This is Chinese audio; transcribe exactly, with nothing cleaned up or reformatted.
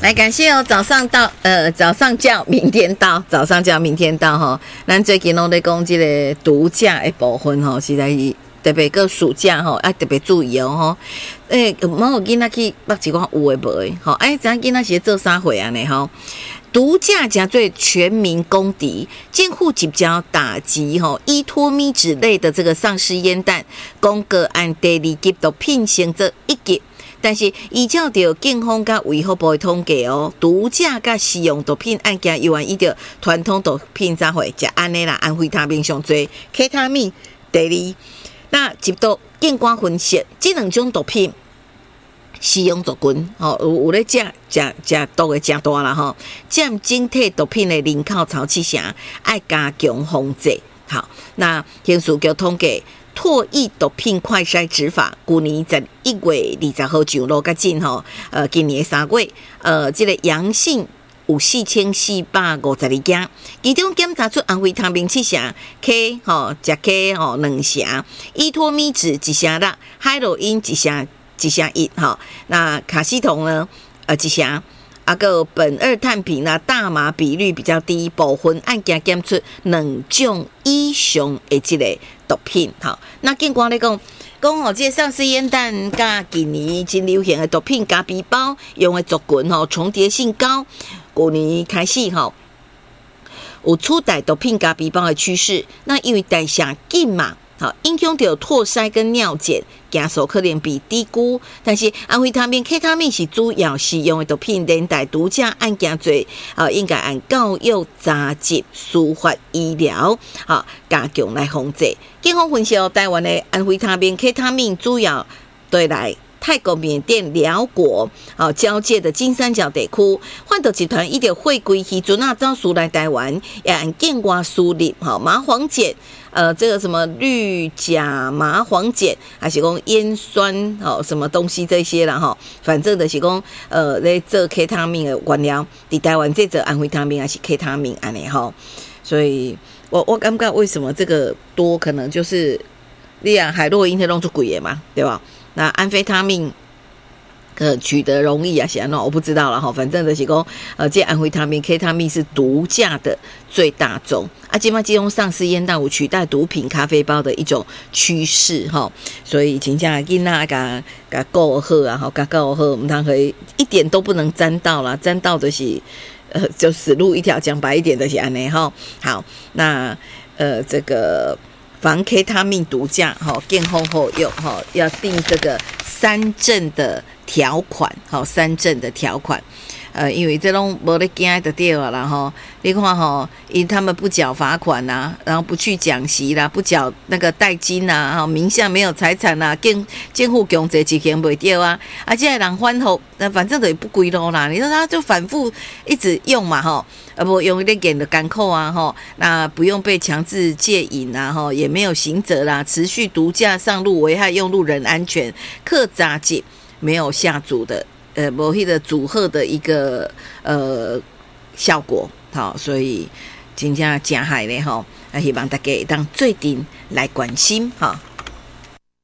来感谢哦，早上到，呃，早上叫明天到，早上叫明天到哈。咱最近拢在讲这个毒驾的部分吼，实在是特别个暑假吼，要特别注意哦吼。诶、欸，某有囡仔去捌一寡有诶无诶，吼，哎，咱囡仔是做啥货安尼吼？毒驾加罪全民公敌，监护急焦打击吼依托咪酯类的这个丧尸烟弹，公个案第二级都聘成这一级。但是依照着警方甲卫福部的统计哦，毒驾甲使用毒品案件由于伊着传统毒品啥货，就安尼啦，安非他命上侪，K 他命第二。那接到警官分析，这两种毒品使用族群吼，有有咧食食食毒的真大啦吼，占整体毒品的人口超七成，爱加强防治。好，那刑事局统计。唾液毒品快筛执法，去年十一月二十号上路甲进吼，呃，今年三月，呃，这个阳性有四千四百五十二件，其中检查出安非他命七成 ，K 吼，甲 K 吼两成，依托咪酯一成六，海洛因一成一成一吼，那卡西酮呢，呃，一成。啊个苯二碳平啊，大麻比率比较低，部分案件检出两种以上的这个毒品。好，那警官咧讲，讲哦，这丧尸烟弹甲今年真流行的毒品加皮包用的族群吼重叠性高，去年开始吼有取代毒品加皮包的趋势。那因为代谢紧嘛。好，影响到唾筛跟尿检，加速可能被低估。但是安非他命、K 他命是主要使用的毒品，连带毒驾案件罪，呃，应该按教育、查缉、司法、医疗，好加强来防治。警方分析哦，台湾的安非他命、K 他命主要对来。泰国、缅甸、辽国啊交界的金三角地区，贩毒集团伊着会归去准啊招数来台湾，也按境外输入哈麻黄碱，呃，这个什么氯甲麻黄碱，还是讲烟酸哦什么东西这些啦哈，反正就是讲呃咧做 K 他命的原料，伫台湾这做安非他命还是 K 他命安尼哈，所以我我感觉为什么这个多，可能就是你啊海洛因迄拢做贵的嘛，对吧？那安非他命，呃，取得容易啊，是安怎？我不知道了哈。反正就是讲，呃，这安非他命、K 他命是毒驾的最大宗啊。今嘛，这种丧尸烟弹有取代毒品咖啡包的一种趋势哈。所以，请假囡仔甲甲顾好啊，哈，甲顾好，我们当可以一点都不能沾到啦，沾到的是呃，就死路一条。讲白一点的是安尼哈。好，那呃，这个。防 K 他命毒驾，哈，健后后用，哈，要定这个三证的条款，哈，三证的条款，呃，因为这种没得惊的对了啦，哈，你看哈，因他们不缴罚款呐、啊，然后不去讲习啦，不缴那个代金呐，哈，名下没有财产呐、啊，监监护强制执行不掉啊，而且人反后，那反正也不归咯啦，你说他就反复一直用嘛，哈。呃不用一点点的干扣啊哈，那不用被强制戒瘾啊哈，也没有刑责啦，持续毒驾上路危害用路人安全，客杂技没有下阻的呃某一的阻吓的一个呃效果，好，所以真正真害咧哈，希望大家当最近来关心哈。